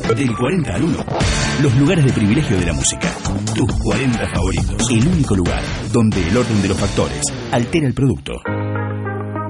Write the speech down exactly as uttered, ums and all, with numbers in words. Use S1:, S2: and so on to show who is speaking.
S1: Del cuarenta al uno, los lugares de privilegio de la música. Tus cuarenta favoritos. El único lugar donde el orden de los factores altera el producto.